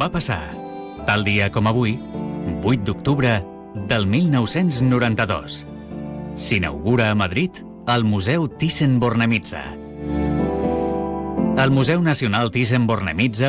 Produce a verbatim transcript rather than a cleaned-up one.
va passar, tal dia com avui, vuit d'octubre del mil nou-cents noranta-dos. S'inaugura a Madrid el Museu Thyssen-Bornemisza. El Museu Nacional Thyssen-Bornemisza